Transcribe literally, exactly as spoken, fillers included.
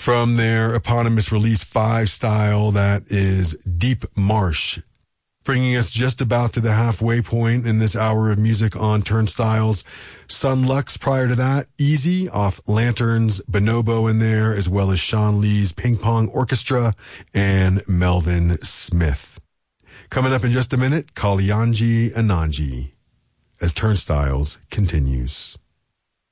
From their eponymous release Five Style, that is Deep Marsh. Bringing us just about to the halfway point in this hour of music on Turnstiles. Sun Lux prior to that, Easy off Lanterns, Bonobo in there, as well as Sean Lee's Ping Pong Orchestra and Melvin Smith. Coming up in just a minute, Kalyanji Ananji, as Turnstiles continues.